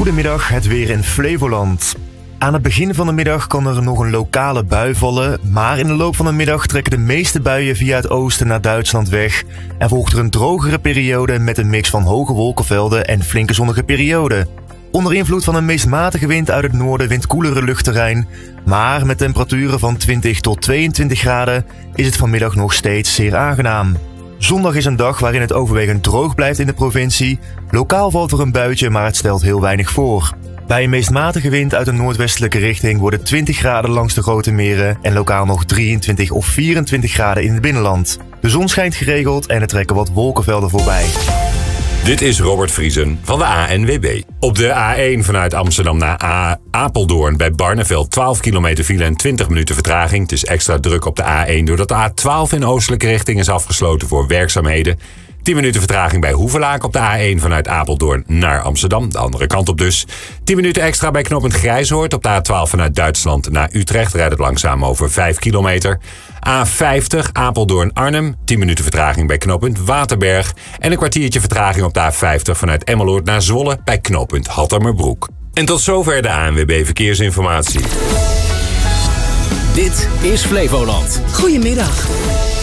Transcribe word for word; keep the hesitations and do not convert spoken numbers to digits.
Goedemiddag, het weer in Flevoland. Aan het begin van de middag kan er nog een lokale bui vallen, maar in de loop van de middag trekken de meeste buien via het oosten naar Duitsland weg en volgt er een drogere periode met een mix van hoge wolkenvelden en flinke zonnige perioden. Onder invloed van een meest matige wind uit het noorden wint koelere luchtterrein, maar met temperaturen van twintig tot tweeëntwintig graden is het vanmiddag nog steeds zeer aangenaam. Zondag is een dag waarin het overwegend droog blijft in de provincie. Lokaal valt er een buitje, maar het stelt heel weinig voor. Bij een meest matige wind uit een noordwestelijke richting worden twintig graden langs de grote meren en lokaal nog drieëntwintig of vierentwintig graden in het binnenland. De zon schijnt geregeld en er trekken wat wolkenvelden voorbij. Dit is Robert Vriesen van de A N W B. Op de A één vanuit Amsterdam naar A Apeldoorn bij Barneveld twaalf kilometer file en twintig minuten vertraging. Het is extra druk op de A één doordat de A twaalf in oostelijke richting is afgesloten voor werkzaamheden. tien minuten vertraging bij Hoevelaak op de A één vanuit Apeldoorn naar Amsterdam. De andere kant op dus. tien minuten extra bij knooppunt Grijzoord op de A twaalf vanuit Duitsland naar Utrecht. Rijdt het langzaam over vijf kilometer. A vijftig Apeldoorn-Arnhem. tien minuten vertraging bij knooppunt Waterberg. En een kwartiertje vertraging op de A vijftig vanuit Emmeloord naar Zwolle bij knooppunt Hattemerbroek. En tot zover de A N W B Verkeersinformatie. Dit is Flevoland. Goedemiddag.